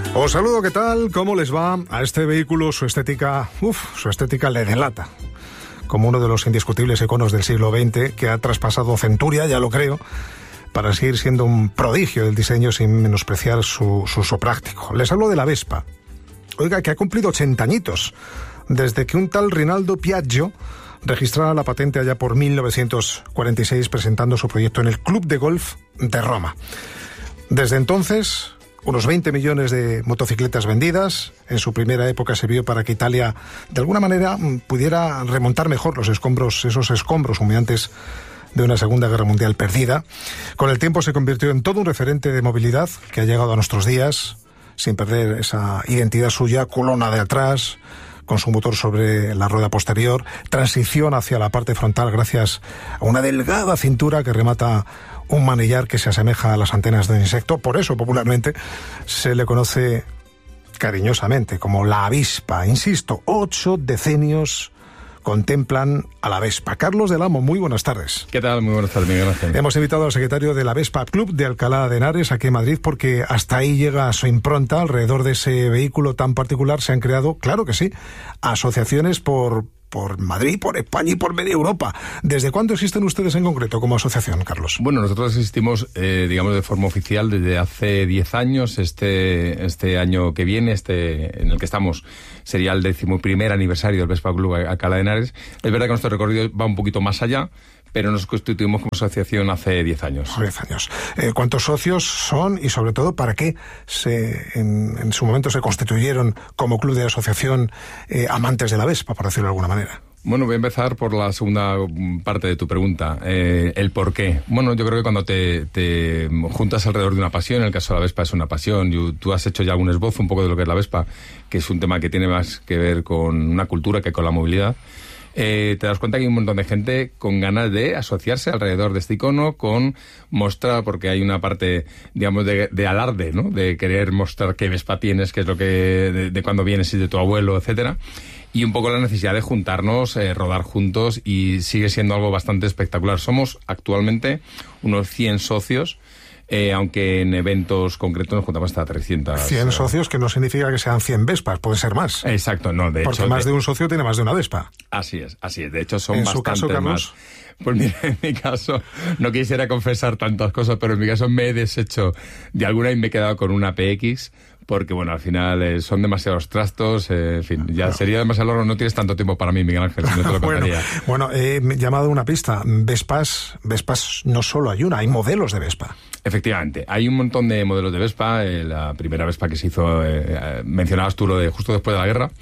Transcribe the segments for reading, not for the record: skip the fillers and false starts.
Os saludo, ¿qué tal? ¿Cómo les va? A este vehículo su estética le delata. Como uno de los indiscutibles iconos del siglo XX, que ha traspasado centuria, ya lo creo, para seguir siendo un prodigio del diseño sin menospreciar su uso práctico. Les hablo de la Vespa. Oiga, que ha cumplido 80 añitos, desde que un tal Rinaldo Piaggio registrara la patente allá por 1946, presentando su proyecto en el Club de Golf de Roma. Desde entonces, unos 20 millones de motocicletas vendidas. En su primera época sirvió para que Italia, de alguna manera, pudiera remontar mejor esos escombros humeantes de una Segunda Guerra Mundial perdida. Con el tiempo se convirtió en todo un referente de movilidad que ha llegado a nuestros días, sin perder esa identidad suya, culona de atrás, con su motor sobre la rueda posterior, transición hacia la parte frontal gracias a una delgada cintura que remata un manillar que se asemeja a las antenas de un insecto. Por eso, popularmente, se le conoce cariñosamente como la avispa. Insisto, 8 decenios contemplan a la Vespa. Carlos del Amo, muy buenas tardes. ¿Qué tal? Muy buenas tardes, Miguel Ángel. Hemos invitado al secretario de la Vespa Club de Alcalá de Henares, aquí en Madrid, porque hasta ahí llega su impronta. Alrededor de ese vehículo tan particular se han creado, claro que sí, asociaciones por Madrid, por España y por media Europa. ¿Desde cuándo existen ustedes en concreto como asociación, Carlos? Bueno, nosotros existimos, digamos, de forma oficial desde hace 10 años. Este año que viene, en el que estamos, sería el 11º aniversario del Vespa Club Alcalá de Henares. Es verdad que nuestro recorrido va un poquito más allá, pero nos constituimos como asociación hace 10 años. 10 años. ¿Cuántos socios son y, sobre todo, para qué en su momento se constituyeron como club de asociación amantes de la Vespa, por decirlo de alguna manera? Bueno, voy a empezar por la segunda parte de tu pregunta, el por qué. Bueno, yo creo que cuando te juntas alrededor de una pasión, en el caso de la Vespa es una pasión, tú has hecho ya algún esbozo un poco de lo que es la Vespa, que es un tema que tiene más que ver con una cultura que con la movilidad. Te das cuenta que hay un montón de gente con ganas de asociarse alrededor de este icono, con mostrar, porque hay una parte, digamos, de alarde, ¿no? De querer mostrar qué Vespa tienes, qué es lo que, de cuándo vienes y de tu abuelo, etcétera. Y un poco la necesidad de juntarnos, rodar juntos, y sigue siendo algo bastante espectacular. Somos actualmente unos 100 socios. Aunque en eventos concretos nos juntamos hasta 300. 100 socios, que no significa que sean 100 Vespas, puede ser más. Exacto, no, de hecho. Porque más de un socio tiene más de una Vespa. Así es. De hecho, son bastantes. ¿En su caso, Carlos? Más. Pues mira, en mi caso, no quisiera confesar tantas cosas, pero en mi caso me he deshecho de alguna y me he quedado con una PX. Porque, bueno, al final son demasiados trastos, en fin, ya sería demasiado largo, no tienes tanto tiempo para mí, Miguel Ángel, si no te lo contaría. Bueno, he llamado una pista, Vespas no solo hay una, hay modelos de Vespa. Efectivamente, hay un montón de modelos de Vespa. La primera Vespa que se hizo, mencionabas tú lo de justo después de la guerra,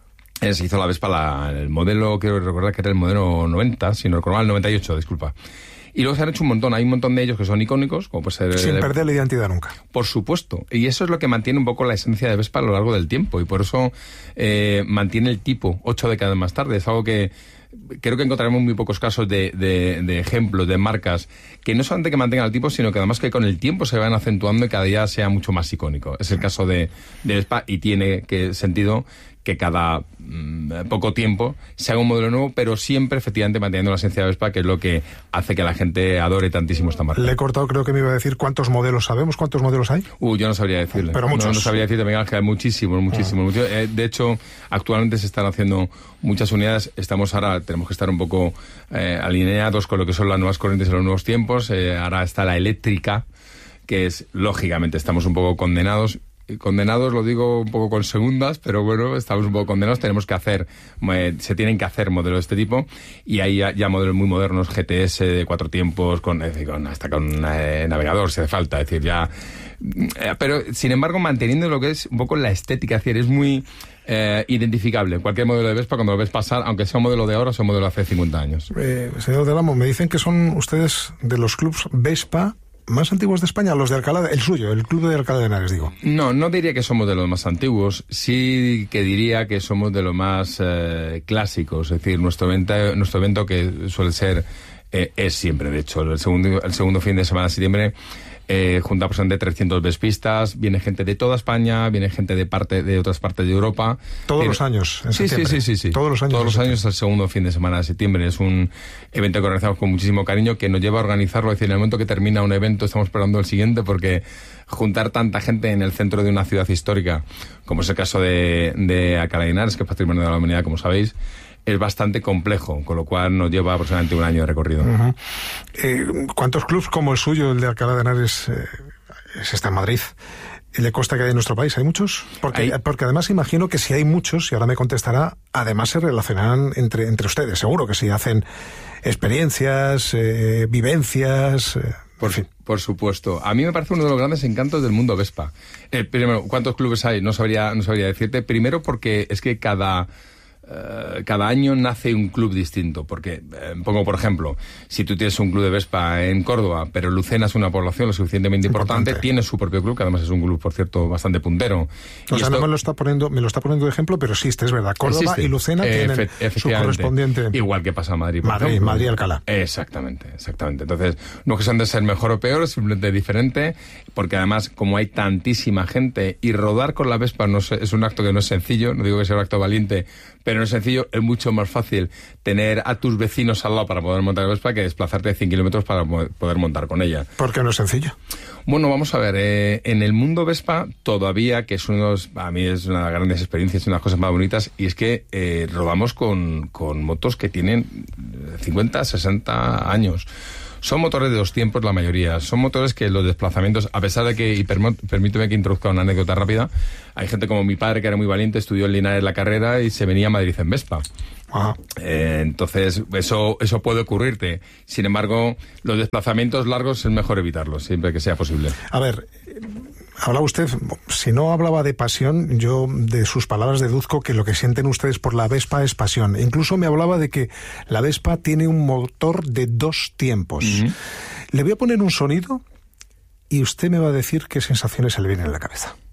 se hizo la Vespa, el modelo, quiero recordar que era el modelo 90, si no recuerdo mal, el 98, disculpa. Y luego se han hecho un montón, hay un montón de ellos que son icónicos, como puede ser... Sin perder la identidad nunca. Por supuesto, y eso es lo que mantiene un poco la esencia de Vespa a lo largo del tiempo, y por eso mantiene el tipo 8 décadas más tarde. Es algo que creo que encontraremos muy pocos casos de ejemplos, de marcas, que no solamente que mantengan el tipo, sino que además que con el tiempo se van acentuando y cada día sea mucho más icónico. Es el caso de Vespa, y tiene sentido que cada poco tiempo se haga un modelo nuevo, pero siempre efectivamente manteniendo la esencia de Vespa, que es lo que hace que la gente adore tantísimo esta marca. Le he cortado, creo que me iba a decir cuántos modelos sabemos, cuántos modelos hay. Yo no sabría decirle. Pero muchos. No sabría decirte, Miguel Ángel, muchísimos. De hecho, actualmente se están haciendo muchas unidades. Tenemos que estar un poco alineados con lo que son las nuevas corrientes de los nuevos tiempos. Ahora está la eléctrica, que es, lógicamente, estamos un poco condenados. Condenados, lo digo un poco con segundas, pero bueno, estamos un poco condenados. Se tienen que hacer modelos de este tipo, y hay ya modelos muy modernos, GTS de 4 tiempos, hasta con navegador si hace falta, es decir, ya... pero, sin embargo, manteniendo lo que es un poco la estética, es decir, es muy identificable. Cualquier modelo de Vespa, cuando lo ves pasar, aunque sea un modelo de ahora o sea un modelo de hace 50 años. Señor del Amo, me dicen que son ustedes de los clubs Vespa más antiguos de España, los de Alcalá, el suyo, el club de Alcalá de Henares, digo. No diría que somos de los más antiguos, sí que diría que somos de los más clásicos, es decir, nuestro evento que suele ser, es siempre, de hecho, el segundo fin de semana de septiembre, junta aproximadamente 300 vespistas, viene gente de toda España, viene gente de otras partes de Europa. Todos los años, en septiembre. Sí. Todos los años el segundo fin de semana de septiembre. Es un evento que organizamos con muchísimo cariño, que nos lleva a organizarlo. Es decir, en el momento que termina un evento estamos esperando el siguiente, porque juntar tanta gente en el centro de una ciudad histórica, como es el caso de Alcalá de Henares, que es Patrimonio de la Humanidad, como sabéis, es bastante complejo, con lo cual nos lleva aproximadamente un año de recorrido. ¿Cuántos clubs como el suyo, el de Alcalá de Henares, está en Madrid? ¿Le consta que hay en nuestro país? ¿Hay muchos? Porque además imagino que si hay muchos, y ahora me contestará, además se relacionarán entre ustedes, seguro que sí, hacen experiencias, vivencias... Por supuesto. A mí me parece uno de los grandes encantos del mundo Vespa. Primero, ¿cuántos clubes hay? No sabría decirte. Primero porque es que cada año nace un club distinto, porque pongo por ejemplo, si tú tienes un club de Vespa en Córdoba, pero Lucena es una población lo suficientemente importante, tiene su propio club, que además es un club, por cierto, bastante puntero. O sea, no me lo está poniendo de ejemplo, pero existe, es verdad. Córdoba y Lucena tienen su correspondiente. Igual que pasa en Madrid. Madrid, Alcalá. Exactamente. Entonces, no es que sean de ser mejor o peor, es simplemente diferente, porque además, como hay tantísima gente, y rodar con la Vespa es un acto que no es sencillo, no digo que sea un acto valiente, pero no es sencillo, es mucho más fácil tener a tus vecinos al lado para poder montar la Vespa que desplazarte de 100 kilómetros para poder montar con ella. ¿Por qué no es sencillo? Bueno, vamos a ver, en el mundo Vespa todavía, que es a mí es una de las grandes experiencias, una de las cosas más bonitas, y es que rodamos con motos que tienen 50, 60 años. Son motores de 2 tiempos la mayoría. Son motores que los desplazamientos, a pesar de que, y permíteme que introduzca una anécdota rápida, hay gente como mi padre que era muy valiente, estudió en Linares la carrera y se venía a Madrid en Vespa. Entonces, eso puede ocurrirte. Sin embargo, los desplazamientos largos es mejor evitarlos, siempre que sea posible. A ver, hablaba usted, si no hablaba de pasión, yo de sus palabras deduzco que lo que sienten ustedes por la Vespa es pasión. Incluso me hablaba de que la Vespa tiene un motor de 2 tiempos. Le voy a poner un sonido y usted me va a decir qué sensaciones se le vienen a la cabeza.